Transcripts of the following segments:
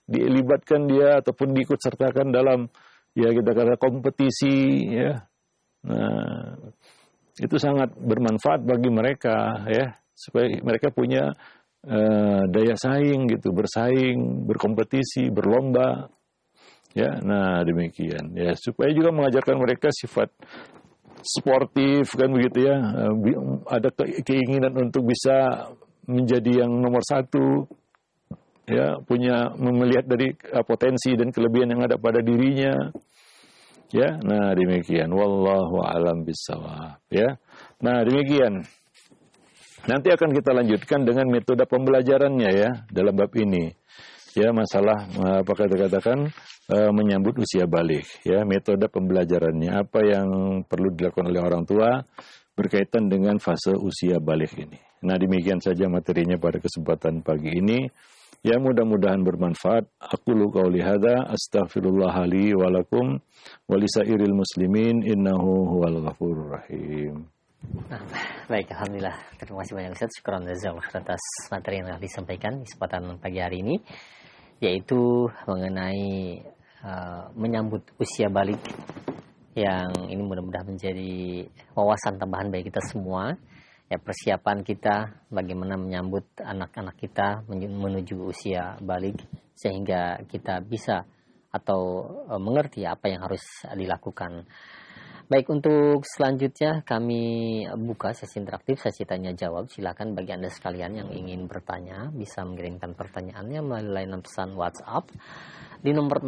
dilibatkan dia ataupun diikut sertakan dalam ya kita kata kompetisi ya. Nah, itu sangat bermanfaat bagi mereka ya, supaya mereka punya daya saing gitu, bersaing, berkompetisi, berlomba. Ya, nah demikian. Ya, supaya juga mengajarkan mereka sifat sportif kan begitu ya. Ada keinginan untuk bisa menjadi yang nomor satu. Ya, melihat dari potensi dan kelebihan yang ada pada dirinya. Ya, nah demikian. Wallahu a'lam bishawab. Ya, nah demikian. Nanti akan kita lanjutkan dengan metode pembelajarannya ya dalam bab ini. Ya, masalah apa katakan menyambut usia balik. Ya, metode pembelajarannya apa yang perlu dilakukan oleh orang tua berkaitan dengan fase usia balik ini. Nah demikian saja materinya pada kesempatan pagi ini. Ya, mudah-mudahan bermanfaat. Aqulu qauli hadza astaghfirullah li wa lakum wa lisairil muslimin innahu huwal ghafurur rahim. Nah, baik, alhamdulillah. Terima kasih banyak Ustaz. Syukran jazakallahu atas materi yang telah disampaikan di kesempatan pagi hari ini, yaitu mengenai menyambut usia balik, yang ini mudah-mudahan menjadi wawasan tambahan bagi kita semua. Ya, persiapan kita bagaimana menyambut anak-anak kita menuju usia balik sehingga kita bisa atau mengerti apa yang harus dilakukan. Baik, untuk selanjutnya kami buka sesi interaktif, sesi tanya jawab. Silakan bagi Anda sekalian yang ingin bertanya bisa mengirimkan pertanyaannya melalui layanan pesan WhatsApp di nomor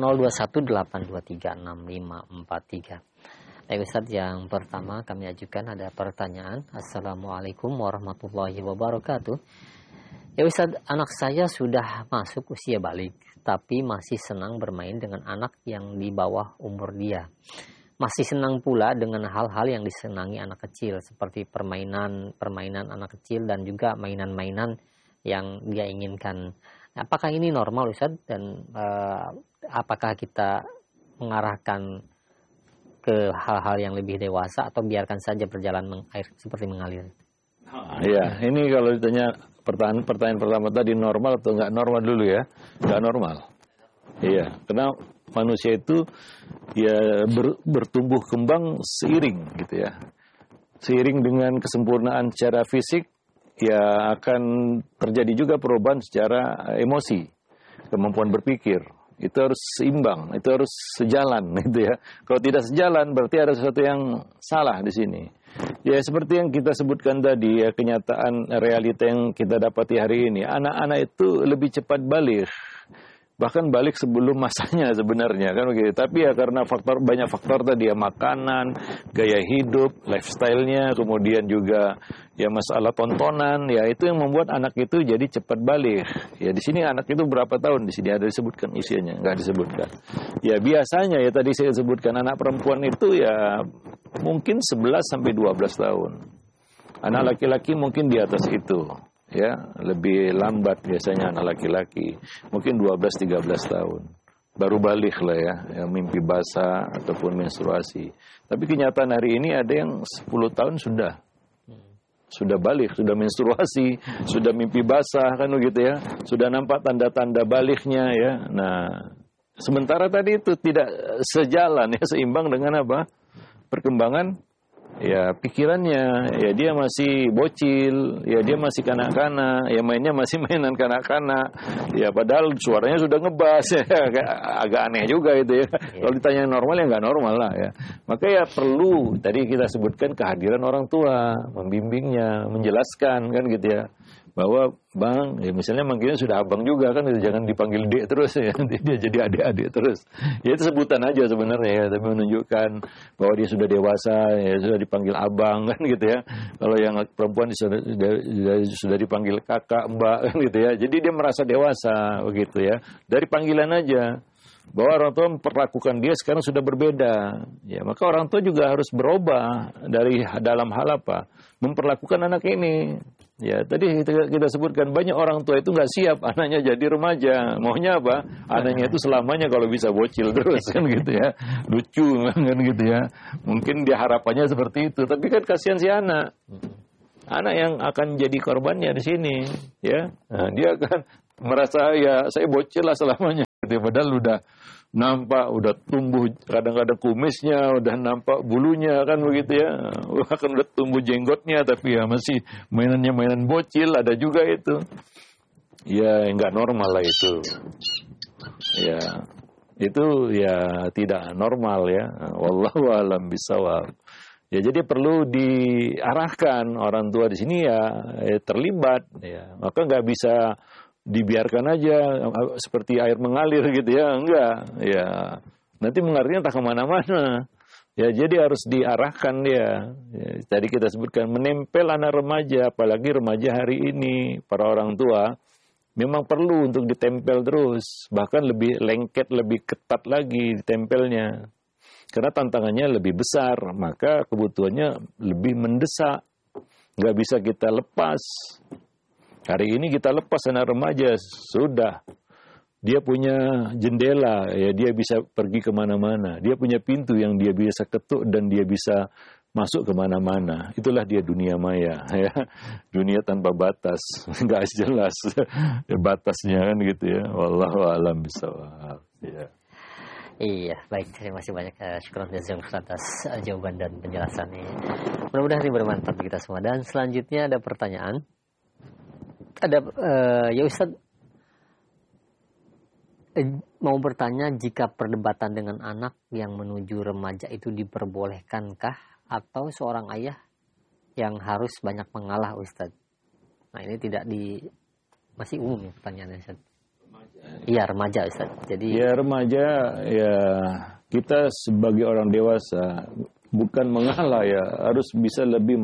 0218236543. Baik Ustaz, yang pertama kami ajukan ada pertanyaan. Assalamualaikum warahmatullahi wabarakatuh. Ya Ustaz, anak saya sudah masuk usia balik, tapi masih senang bermain dengan anak yang di bawah umur dia. Masih senang pula dengan hal-hal yang disenangi anak kecil, seperti permainan anak kecil dan juga mainan-mainan yang dia inginkan. Apakah ini normal Ustaz? Dan apakah kita mengarahkan ke hal-hal yang lebih dewasa atau biarkan saja berjalan seperti mengalir? Ya, ini kalau ditanya pertanyaan pertama tadi normal atau nggak normal dulu ya, nggak normal. Iya, karena manusia itu ya bertumbuh kembang seiring gitu ya. Seiring dengan kesempurnaan secara fisik ya akan terjadi juga perubahan secara emosi, kemampuan berpikir. Itu harus seimbang, itu harus sejalan gitu ya. Kalau tidak sejalan berarti ada sesuatu yang salah di sini. Ya seperti yang kita sebutkan tadi ya, kenyataan realita yang kita dapati hari ini, anak-anak itu lebih cepat balik. Bahkan balik sebelum masanya sebenarnya kan begitu. Tapi ya karena banyak faktor tadi ya, makanan, gaya hidup, lifestyle-nya, kemudian juga ya masalah tontonan, ya itu yang membuat anak itu jadi cepat balik. Ya di sini anak itu berapa tahun di sini ada disebutkan usianya, enggak disebutkan. Ya biasanya ya tadi saya sebutkan anak perempuan itu ya mungkin 11 sampai 12 tahun. Anak laki-laki mungkin di atas itu. Ya, lebih lambat biasanya anak laki-laki, mungkin 12-13 tahun. Baru balik lah ya, mimpi basah ataupun menstruasi. Tapi kenyataan hari ini ada yang 10 tahun sudah balik, sudah menstruasi, sudah mimpi basah kan begitu ya. Sudah nampak tanda-tanda baliknya ya. Nah, sementara tadi itu tidak sejalan ya, seimbang dengan apa? Perkembangan ya pikirannya, ya dia masih bocil, ya dia masih kanak-kanak, ya mainnya masih mainan kanak-kanak, ya padahal suaranya sudah ngebas, ya agak aneh juga itu ya. Kalau ditanya normal ya nggak normal lah ya. Maka ya perlu tadi kita sebutkan kehadiran orang tua, membimbingnya, menjelaskan kan gitu ya. Bahwa bang, ya misalnya manggilnya sudah abang juga kan, jangan dipanggil dek terus ya, nanti dia jadi adik-adik terus. Ya itu sebutan aja sebenarnya ya, tapi menunjukkan bahwa dia sudah dewasa, ya sudah dipanggil abang kan gitu ya. Kalau yang perempuan sudah dipanggil kakak, mbak kan gitu ya. Jadi dia merasa dewasa begitu ya. Dari panggilan aja. Bahwa orang tua memperlakukan dia sekarang sudah berbeda. Ya, maka orang tua juga harus berubah dari dalam hal apa? Memperlakukan anak ini. Ya, tadi kita sebutkan banyak orang tua itu nggak siap anaknya jadi remaja. Maunya apa? Anaknya itu selamanya kalau bisa bocil terus kan gitu ya. Lucu kan gitu ya. Mungkin dia harapannya seperti itu, tapi kan kasihan si anak. Anak yang akan jadi korbannya di sini, ya. Nah, dia kan merasa ya saya bocil lah selamanya. gitu. Padahal udah nampak, udah tumbuh kadang-kadang kumisnya, udah nampak bulunya kan begitu ya. Bahkan udah tumbuh jenggotnya, tapi ya masih mainannya mainan bocil, ada juga itu. Ya nggak normal lah itu. Ya itu ya tidak normal ya. Wallahu a'lam bishawab. Ya jadi perlu diarahkan orang tua di sini ya terlibat ya. Maka nggak bisa dibiarkan aja seperti air mengalir gitu ya, enggak. Ya nanti mengalirnya entah kemana-mana. Ya jadi harus diarahkan dia. Ya, tadi kita sebutkan menempel anak remaja, apalagi remaja hari ini para orang tua memang perlu untuk ditempel terus, bahkan lebih lengket, lebih ketat lagi ditempelnya. Karena tantangannya lebih besar, maka kebutuhannya lebih mendesak. Nggak bisa kita lepas. Hari ini kita lepas anak remaja, sudah. Dia punya jendela, ya dia bisa pergi kemana-mana. Dia punya pintu yang dia bisa ketuk dan dia bisa masuk kemana-mana. Itulah dia dunia maya, ya. Dunia tanpa batas, nggak jelas batasnya kan gitu ya. Wallahu a'lam bishawab. Ya. Iya, baik. Terima kasih banyak syukran jazakallahu atas jawaban dan penjelasannya. Mudah-mudahan ini bermanfaat bagi kita semua. Dan selanjutnya ada pertanyaan. Ada ya Ustaz, mau bertanya, jika perdebatan dengan anak yang menuju remaja itu diperbolehkankah atau seorang ayah yang harus banyak mengalah Ustaz? Nah, ini tidak masih umum ya pertanyaannya Ustaz. Iya, remaja Ustaz. Jadi ya remaja ya kita sebagai orang dewasa bukan mengalah ya, harus bisa lebih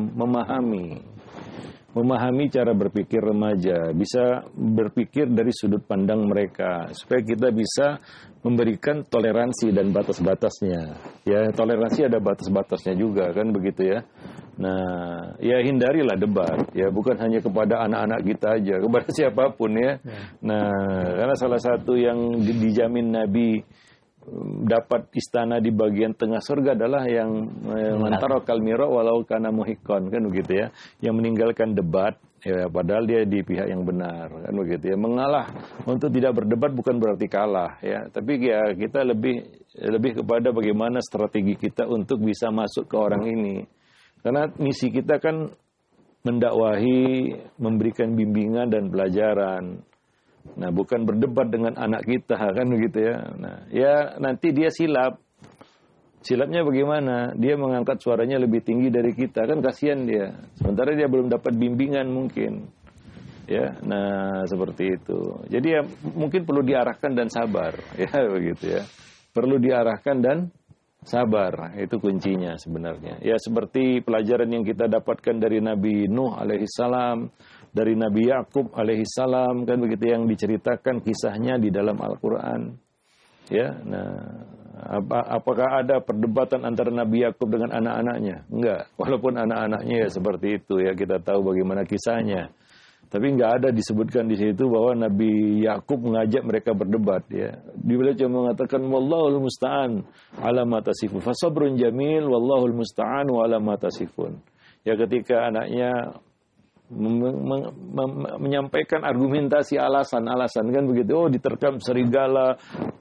memahami cara berpikir remaja, bisa berpikir dari sudut pandang mereka supaya kita bisa memberikan toleransi dan batas-batasnya. Ya, toleransi ada batas-batasnya juga kan begitu ya. Nah, ya hindarilah debat, ya bukan hanya kepada anak-anak kita aja, kepada siapapun ya. Nah, karena salah satu yang dijamin Nabi dapat istana di bagian tengah surga adalah yang mantarakal mira walau kana muhiqqan, kan begitu ya. Yang meninggalkan debat ya padahal dia di pihak yang benar, kan begitu ya. Mengalah untuk tidak berdebat bukan berarti kalah ya, tapi ya kita lebih kepada bagaimana strategi kita untuk bisa masuk ke orang ini. Karena misi kita kan mendakwahi, memberikan bimbingan dan pelajaran. Nah, bukan berdebat dengan anak kita, kan begitu ya. Nah, ya nanti dia silap. Silapnya bagaimana? Dia mengangkat suaranya lebih tinggi dari kita, kan kasihan dia. Sementara dia belum dapat bimbingan mungkin. Ya, nah seperti itu. Jadi ya mungkin perlu diarahkan dan sabar, ya begitu ya. Perlu diarahkan dan sabar, itu kuncinya sebenarnya. Ya seperti pelajaran yang kita dapatkan dari Nabi Nuh alaihissalam, dari Nabi Yakub alaihissalam, kan begitu yang diceritakan kisahnya di dalam Al-Quran. Ya, nah apakah ada perdebatan antara Nabi Yakub dengan anak-anaknya? Enggak. Walaupun anak-anaknya ya seperti itu ya, kita tahu bagaimana kisahnya. Tapi nggak ada disebutkan di situ bahwa Nabi Yakub mengajak mereka berdebat ya. Dia cuma mengatakan wallahul musta'an ala ma tasifun. Fasabrun jamil wallahul musta'an wa ala ma tasifun. Ya ketika anaknya menyampaikan argumentasi alasan-alasan kan begitu. Oh diterkam serigala,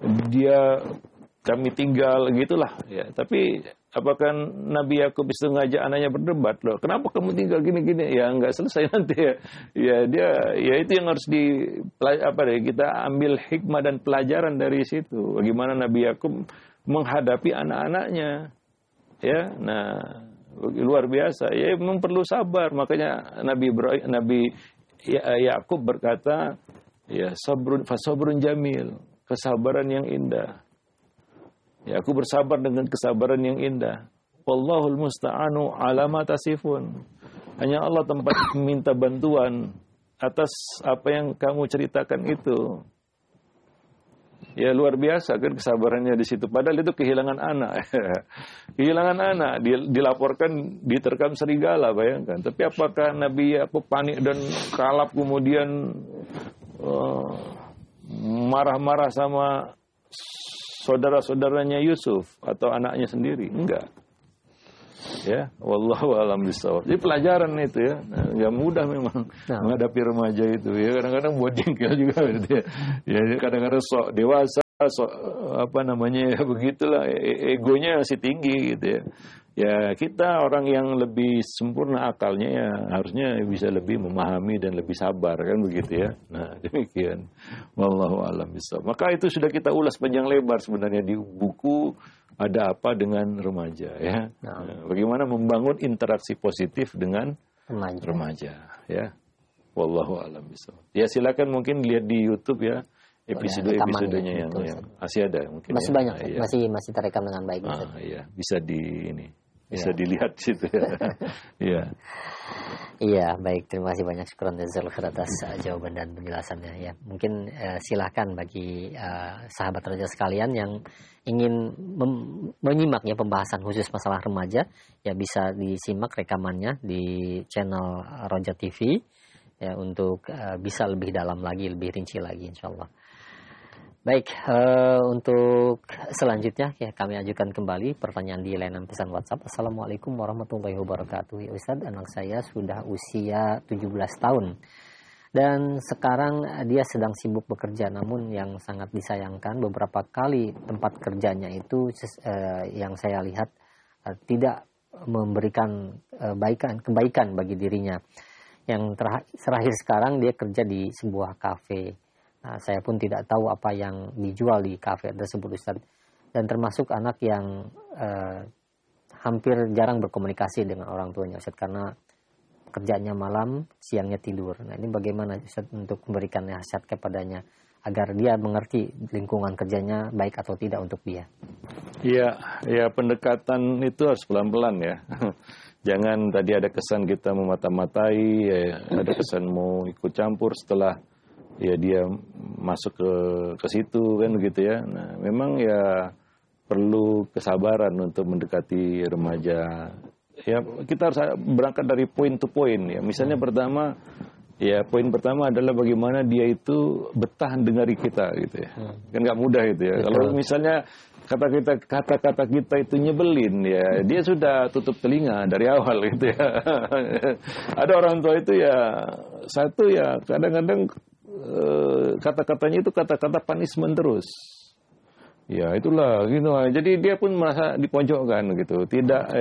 kami tinggal gitulah ya. Tapi apakah Nabi Yakub itu ngajak anaknya berdebat loh? Kenapa kamu tinggal gini-gini? Ya nggak selesai nanti ya. Ya itu yang harus kita ambil hikmah dan pelajaran dari situ. Bagaimana Nabi Yakub menghadapi anak-anaknya. Ya, nah luar biasa. Ya memang perlu sabar. Makanya Nabi Yakub berkata, ya fasabrun jamil, kesabaran yang indah. Ya, aku bersabar dengan kesabaran yang indah. Wallahul musta'anu ala ma tasifun. Hanya Allah tempat meminta bantuan atas apa yang kamu ceritakan itu. Ya luar biasa kan kesabarannya di situ. Padahal itu kehilangan anak. Kehilangan anak, dilaporkan diterkam serigala, bayangkan. Tapi apakah Nabi Yakub panik dan kalap kemudian marah-marah sama saudara-saudaranya Yusuf atau anaknya sendiri? Enggak. Ya, wallahu a'lam bishawab. Jadi pelajaran itu ya, nggak mudah memang menghadapi remaja itu. Ya kadang-kadang buat jengkel juga gitu ya. Ya kadang-kadang sok dewasa begitulah, egonya masih tinggi gitu ya. Ya kita orang yang lebih sempurna akalnya ya harusnya bisa lebih memahami dan lebih sabar kan begitu ya. Nah demikian. Wallahu a'lam bishawab. Maka itu sudah kita ulas panjang lebar sebenarnya di buku Ada Apa Dengan Remaja ya. Nah, bagaimana membangun interaksi positif dengan remaja ya. Wallahu a'lam bishawab. Ya silakan mungkin lihat di YouTube ya. Episodenya yang masih ada mungkin masih ya. banyak masih terekam dengan baik. Iya, bisa dilihat situ ya. Iya. Iya, baik, terima kasih banyak syukran jazakallahu khair atas jawaban dan penjelasannya ya. Mungkin silakan bagi sahabat remaja sekalian yang ingin menyimak ya pembahasan khusus masalah remaja ya bisa disimak rekamannya di channel Roja TV ya untuk bisa lebih dalam lagi, lebih rinci lagi insyaallah. Baik, untuk selanjutnya ya kami ajukan kembali pertanyaan di layanan pesan WhatsApp. Assalamualaikum warahmatullahi wabarakatuh. Ya Ustaz, anak saya sudah usia 17 tahun dan sekarang dia sedang sibuk bekerja, namun yang sangat disayangkan beberapa kali tempat kerjanya itu yang saya lihat tidak memberikan kebaikan bagi dirinya. Yang terakhir sekarang dia kerja di sebuah kafe. Nah, saya pun tidak tahu apa yang dijual di kafe tersebut Ustaz. Dan termasuk anak yang hampir jarang berkomunikasi dengan orang tuanya Ustaz karena kerjanya malam, siangnya tidur. Nah ini bagaimana Ustaz untuk memberikan nasihat kepadanya agar dia mengerti lingkungan kerjanya baik atau tidak untuk dia. Iya, pendekatan itu harus pelan-pelan ya. Jangan tadi ada kesan kita memata-matai, ya, ada kesan mau ikut campur setelah ya dia masuk ke situ kan begitu ya. Nah, memang ya perlu kesabaran untuk mendekati remaja. Ya, kita harus berangkat dari point to point ya. Misalnya poin pertama adalah bagaimana dia itu betah dengari kita gitu ya. Kan nggak mudah itu ya. Betul. Kalau misalnya kata-kata kita itu nyebelin ya, dia sudah tutup telinga dari awal gitu ya. Ada orang tua itu ya satu ya kadang-kadang kata-katanya itu kata-kata punishment terus. Ya itulah gitu. Jadi dia pun merasa dipojokkan gitu. Tidak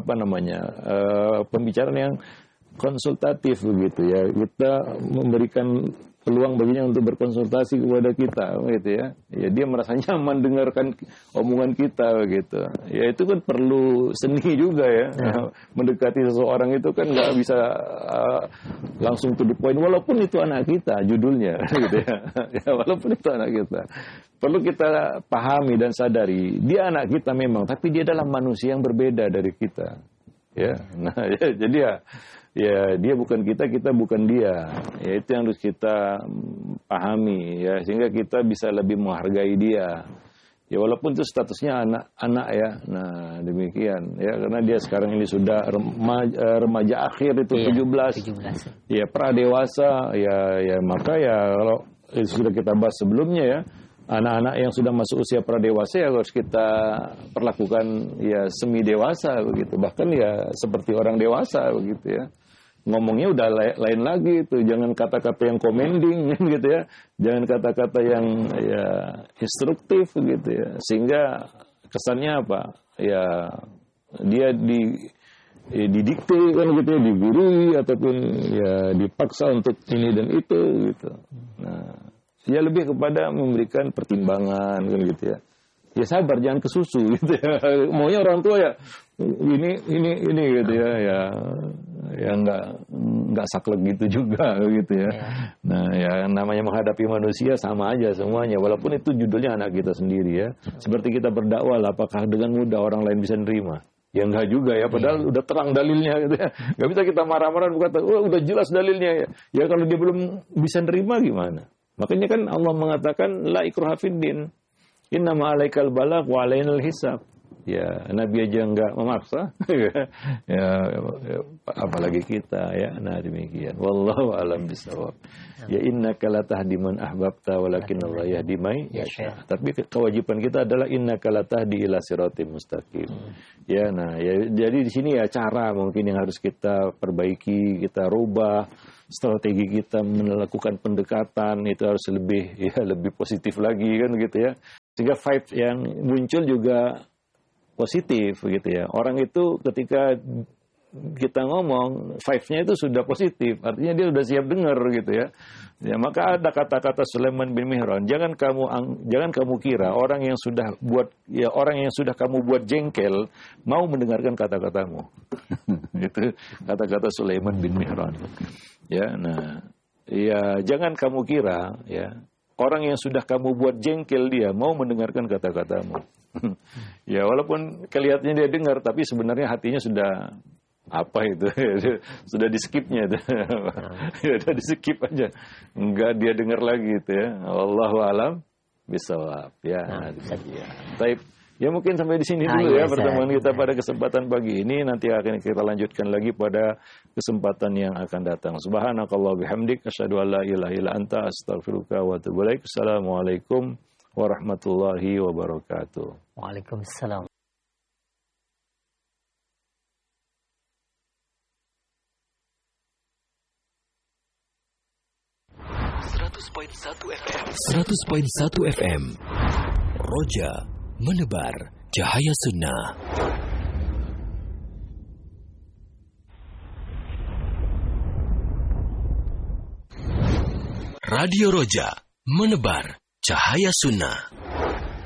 pembicaraan yang konsultatif begitu ya. Kita memberikan peluang baginya untuk berkonsultasi kepada kita gitu ya. Ya dia merasa nyaman dengarkan omongan kita begitu. Ya itu kan perlu seni juga ya. Mendekati seseorang itu kan nggak bisa langsung to the point walaupun itu anak kita judulnya gitu ya. Ya walaupun itu anak kita. Perlu kita pahami dan sadari dia anak kita memang tapi dia adalah manusia yang berbeda dari kita. Ya. Nah, ya, jadi ya dia bukan kita, kita bukan dia. Ya itu yang harus kita pahami ya sehingga kita bisa lebih menghargai dia. Ya walaupun itu statusnya anak ya. Nah, demikian ya karena dia sekarang ini sudah remaja akhir itu 17. Ya pradewasa ya maka ya kalau sudah kita bahas sebelumnya ya anak-anak yang sudah masuk usia pradewasa ya harus kita perlakukan ya semi dewasa begitu. Bahkan ya seperti orang dewasa begitu ya. Ngomongnya udah lain lagi itu, jangan kata-kata yang commending gitu ya, jangan kata-kata yang ya instruktif gitu ya, sehingga kesannya apa ya dia didikte kan gitu ya, digurui ataupun ya dipaksa untuk ini dan itu gitu. Nah dia lebih kepada memberikan pertimbangan kan gitu ya. Ya sabar jangan kesusu gitu ya. Maunya orang tua ya ini gitu ya nggak saklek gitu juga gitu ya. Nah ya namanya menghadapi manusia sama aja semuanya walaupun itu judulnya anak kita sendiri ya. Seperti kita berdakwah apakah dengan mudah orang lain bisa nerima? Ya enggak juga ya padahal udah terang dalilnya gitu ya. Nggak bisa kita marah-marah berkata udah jelas dalilnya ya. Ya kalau dia belum bisa nerima gimana? Makanya kan Allah mengatakan la ikraha fiddin. Innama alaikal balagh wa alainal hisab. Ya, Nabi aja enggak memaksa. ya, apalagi kita ya. Nah, demikian. Wallahu a'lam bishawab. Ya innaka la tahdi man ahbabta walakin Allah yahdi may yasha. Tapi kewajiban kita adalah innaka la tahdi ila siratim mustaqim. Ya, nah, ya jadi di sini ya cara mungkin yang harus kita perbaiki, kita rubah strategi kita melakukan pendekatan itu harus lebih positif lagi kan gitu ya. Sehingga vibe yang muncul juga positif gitu ya. Orang itu ketika kita ngomong, vibe-nya itu sudah positif, artinya dia sudah siap dengar gitu ya. Ya, maka ada kata-kata Sulaiman bin Mihran, jangan kamu kira orang yang sudah kamu buat jengkel mau mendengarkan kata-katamu. Itu kata-kata Sulaiman bin Mihran. Ya, nah, ya jangan kamu kira ya orang yang sudah kamu buat jengkel dia mau mendengarkan kata-katamu. Ya walaupun kelihatannya dia dengar, tapi sebenarnya hatinya sudah apa itu sudah di skipnya itu. Ya udah di skip aja, enggak dia dengar lagi itu ya. Wallahu alam bisawab ya. Ya. Baik. Ya mungkin sampai di sini dulu ya pertemuan kita pada kesempatan pagi ini. Nanti akan kita lanjutkan lagi pada kesempatan yang akan datang. Subhanakallah bihamdik asyhadu an la ilaha illa anta astaghfiruka wa atubu ilaik. Assalamualaikum warahmatullahi wabarakatuh. Waalaikumsalam. 100.1 FM. Roja menebar cahaya sunnah. Radio Roja menebar cahaya sunnah.